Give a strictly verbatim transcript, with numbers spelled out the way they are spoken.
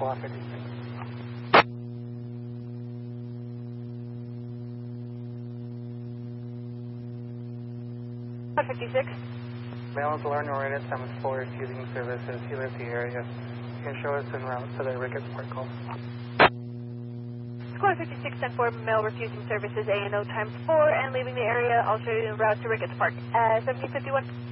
Squad fifty-six. Squad fifty-six. Male is learn oriented, seven four using services. He lives the area. You can show us en route to the Ricketts Park call. Squad fifty-six, ten four, male refusing services A and O times four and leaving the area. I'll show you en route to Ricketts Park. Uh, seventeen fifty-one.